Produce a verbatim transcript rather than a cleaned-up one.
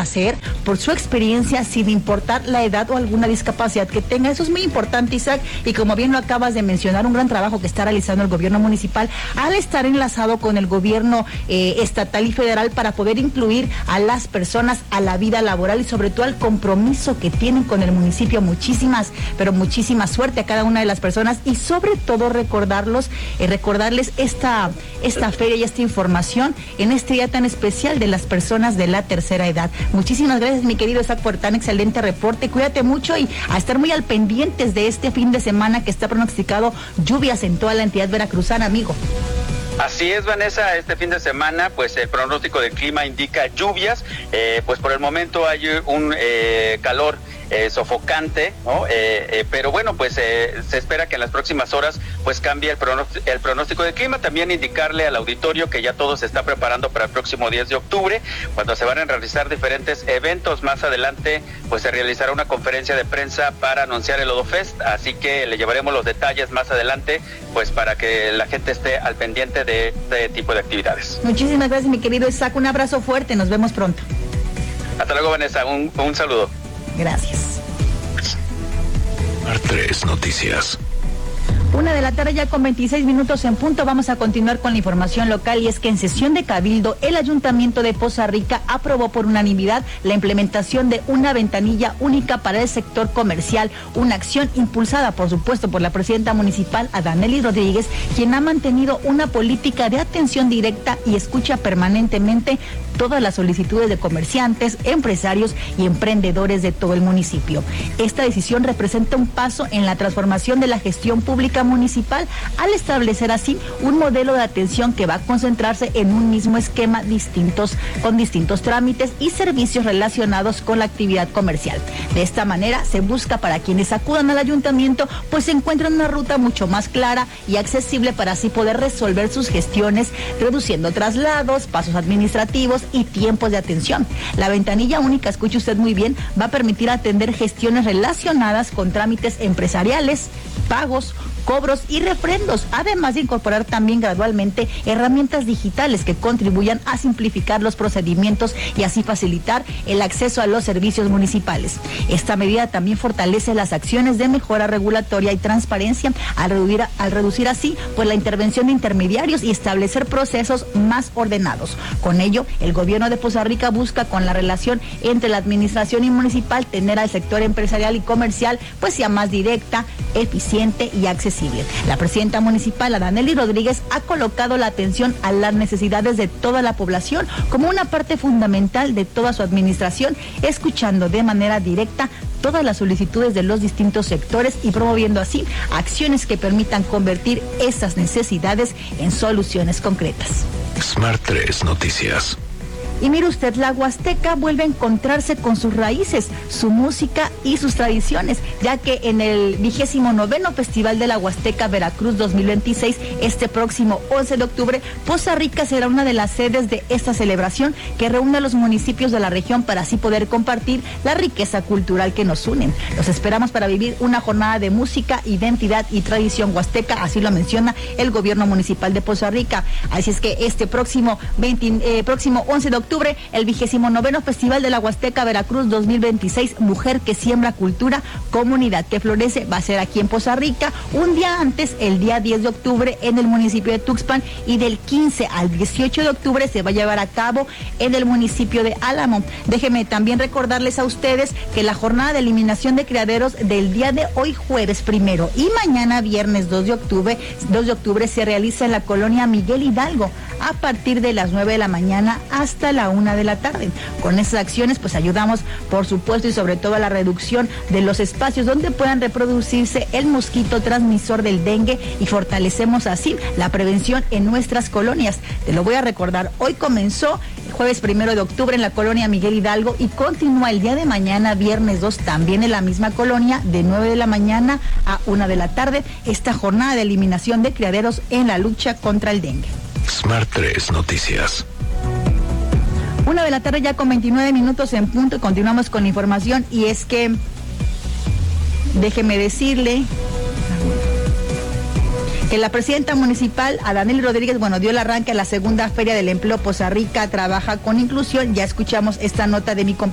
hacer por su experiencia sin importar la edad o alguna discapacidad que tenga. Eso es muy importante, Isaac, y como bien lo acabas de mencionar, un gran trabajo que está realizando el gobierno municipal al estar enlazado con el gobierno eh, estatal y federal para poder incluir a las personas a la vida laboral y sobre todo al compromiso que tienen con el municipio. Muchísimas, pero muchísima suerte a cada una de las personas y sobre todo recordarlos, eh, recordarles esta, esta feria y esta información en este día tan especial de las personas de la tercera edad. Muchísimas gracias, mi querido Isaac, por tan excelente reporte. Cuídate mucho y a estar muy al pendientes de este fin de semana que está pronosticado lluvias en toda la entidad veracruzana, amigo. Así es, Vanessa, este fin de semana pues el pronóstico del clima indica lluvias, eh, pues por el momento hay un eh, calor eh, sofocante, ¿no? Eh, eh, pero bueno, pues eh, se espera que en las próximas horas pues cambie el pronóstico, el pronóstico del clima. También indicarle al auditorio que ya todo se está preparando para el próximo diez de octubre, cuando se van a realizar diferentes eventos. Más adelante pues se realizará una conferencia de prensa para anunciar el Lodo Fest, así que le llevaremos los detalles más adelante pues para que la gente esté al pendiente de este tipo de actividades. Muchísimas gracias, mi querido Isaac, un abrazo fuerte, nos vemos pronto. Hasta luego, Vanessa, un, un saludo. Gracias. Mar tres Noticias. Una de la tarde ya con veintiséis minutos en punto. Vamos a continuar con la información local y es que en sesión de Cabildo el Ayuntamiento de Poza Rica aprobó por unanimidad la implementación de una ventanilla única para el sector comercial, una acción impulsada por supuesto por la presidenta municipal Adanelis Rodríguez, quien ha mantenido una política de atención directa y escucha permanentemente todas las solicitudes de comerciantes, empresarios y emprendedores de todo el municipio. Esta decisión representa un paso en la transformación de la gestión pública municipal al establecer así un modelo de atención que va a concentrarse en un mismo esquema distintos, con distintos trámites y servicios relacionados con la actividad comercial. De esta manera se busca para quienes acudan al ayuntamiento pues se encuentren una ruta mucho más clara y accesible para así poder resolver sus gestiones, reduciendo traslados, pasos administrativos y tiempos de atención. La ventanilla única, escuche usted muy bien, va a permitir atender gestiones relacionadas con trámites empresariales, pagos, cobros y refrendos, además de incorporar también gradualmente herramientas digitales que contribuyan a simplificar los procedimientos y así facilitar el acceso a los servicios municipales. Esta medida también fortalece las acciones de mejora regulatoria y transparencia al reducir, al reducir así pues la intervención de intermediarios y establecer procesos más ordenados. Con ello, el gobierno de Poza Rica busca con la relación entre la administración y municipal tener al sector empresarial y comercial pues sea más directa, eficiente y accesible. La presidenta municipal, Adanelis Rodríguez, ha colocado la atención a las necesidades de toda la población como una parte fundamental de toda su administración, escuchando de manera directa todas las solicitudes de los distintos sectores y promoviendo así acciones que permitan convertir esas necesidades en soluciones concretas. Smart tres Noticias. Y mire usted, la Huasteca vuelve a encontrarse con sus raíces, su música y sus tradiciones, ya que en el vigésimo noveno Festival de la Huasteca Veracruz dos mil veintiséis, este próximo once de octubre, Poza Rica será una de las sedes de esta celebración que reúne a los municipios de la región para así poder compartir la riqueza cultural que nos unen. Los esperamos para vivir una jornada de música, identidad y tradición huasteca, así lo menciona el gobierno municipal de Poza Rica. Así es que este próximo, veinte, eh, próximo once de octubre, el vigésimo noveno Festival de la Huasteca Veracruz dos mil veintiséis, Mujer que Siembra Cultura, Comunidad que Florece, va a ser aquí en Poza Rica, un día antes, el día diez de octubre, en el municipio de Tuxpan, y del quince al dieciocho de octubre se va a llevar a cabo en el municipio de Álamo. Déjenme también recordarles a ustedes que la jornada de eliminación de criaderos del día de hoy, jueves primero, y mañana, viernes dos de octubre, dos de octubre, se realiza en la colonia Miguel Hidalgo, a partir de las nueve de la mañana hasta la una de la tarde. Con esas acciones pues ayudamos por supuesto y sobre todo a la reducción de los espacios donde puedan reproducirse el mosquito transmisor del dengue y fortalecemos así la prevención en nuestras colonias. Te lo voy a recordar, hoy comenzó el jueves primero de octubre en la colonia Miguel Hidalgo y continúa el día de mañana, viernes dos, también en la misma colonia, de nueve de la mañana a una de la tarde, esta jornada de eliminación de criaderos en la lucha contra el dengue. Smart tres Noticias. Una de la tarde ya con veintinueve minutos en punto y continuamos con la información y es que déjeme decirle que la presidenta municipal, Adanelis Rodríguez, bueno, dio el arranque a la segunda Feria del Empleo Poza Rica Trabaja con Inclusión. Ya escuchamos esta nota de mi compañera